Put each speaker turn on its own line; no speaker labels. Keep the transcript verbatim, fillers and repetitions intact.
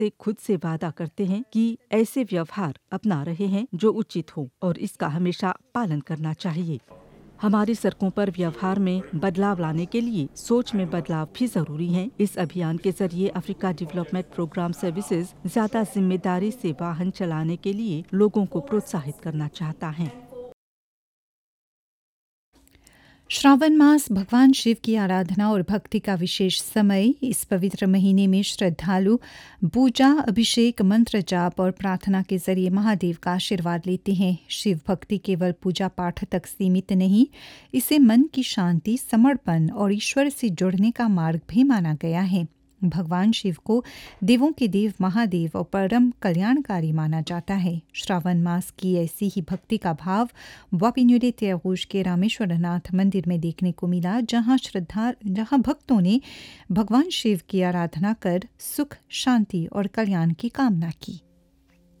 से खुद से वादा करते हैं कि ऐसे व्यवहार अपना रहे हैं जो उचित हो और इसका हमेशा पालन करना चाहिए। हमारी सड़कों पर व्यवहार में बदलाव लाने के लिए सोच में बदलाव भी जरूरी है। इस अभियान के जरिए अफ्रीका डेवलपमेंट प्रोग्राम सर्विसेज ज्यादा जिम्मेदारी से वाहन चलाने के लिए लोगों को प्रोत्साहित करना चाहता है।
श्रावण मास भगवान शिव की आराधना और भक्ति का विशेष समय। इस पवित्र महीने में श्रद्धालु पूजा, अभिषेक, मंत्र जाप और प्रार्थना के जरिए महादेव का आशीर्वाद लेते हैं। शिव भक्ति केवल पूजा पाठ तक सीमित नहीं, इसे मन की शांति, समर्पण और ईश्वर से जुड़ने का मार्ग भी माना गया है। भगवान शिव को देवों के देव महादेव और परम कल्याणकारी माना जाता है। श्रावण मास की ऐसी ही भक्ति का भाव वापिन्यूरे त्यागोश के रामेश्वरनाथ मंदिर में देखने को मिला, जहां श्रद्धा जहां भक्तों ने भगवान शिव की आराधना कर सुख, शांति और कल्याण की कामना की।